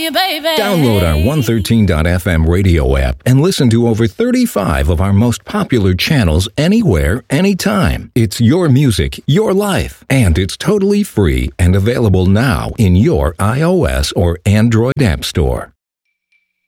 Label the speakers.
Speaker 1: you, baby.
Speaker 2: Download our 113.fm radio app and listen to over 35 of our most popular channels anywhere, anytime. It's your music, your life, and it's totally free and available now in your iOS or Android app store.